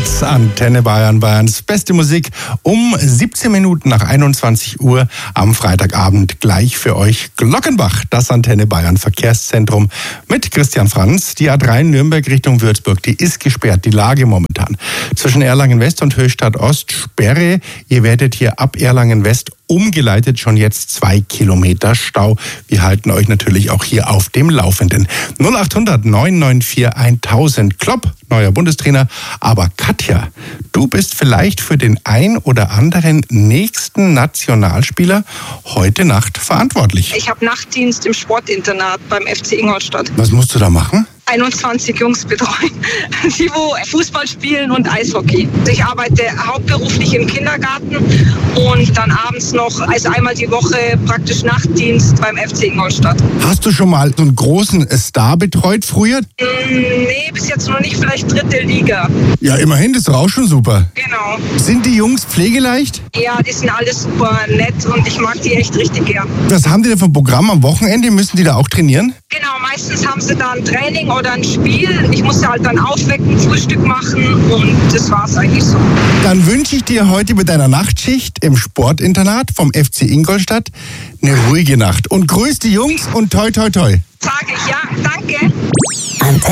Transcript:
Herz, Antenne Bayern, Bayerns beste Musik um 17 Minuten nach 21 Uhr am Freitagabend gleich für euch Glockenbach, das Antenne Bayern Verkehrszentrum mit Christian Franz. Die A3 Nürnberg Richtung Würzburg, die ist gesperrt, die Lage momentan. Zwischen Erlangen West und Höchstadt Ost Sperre. Ihr werdet hier ab Erlangen West umgeleitet, schon jetzt 2 Kilometer Stau. Wir halten euch natürlich auch hier auf dem Laufenden. 0800 994 1000. Klopp, neuer Bundestrainer. Aber Katja, du bist vielleicht für den ein oder anderen nächsten Nationalspieler heute Nacht verantwortlich. Ich habe Nachtdienst im Sportinternat beim FC Ingolstadt. Was musst du da machen? 21 Jungs betreuen, die wo Fußball spielen und Eishockey. Ich arbeite hauptberuflich im Kindergarten und dann abends noch, also einmal die Woche praktisch Nachtdienst beim FC Ingolstadt. Hast du schon mal so einen großen Star betreut früher? Nee, bis jetzt noch nicht, vielleicht 3. Liga. Ja, immerhin, das ist doch auch schon super. Genau. Sind die Jungs pflegeleicht? Ja, die sind alle super nett und ich mag die echt richtig gern. Was haben die denn für ein Programm am Wochenende? Müssen die da auch trainieren? Genau, meistens haben sie da ein Training oder ein Spiel. Ich muss sie halt dann aufwecken, Frühstück machen und das war's eigentlich so. Dann wünsche ich dir heute mit deiner Nachtschicht im Sportinternat vom FC Ingolstadt eine ruhige Nacht. Und grüß die Jungs und toi toi toi. Sag ich, ja, danke.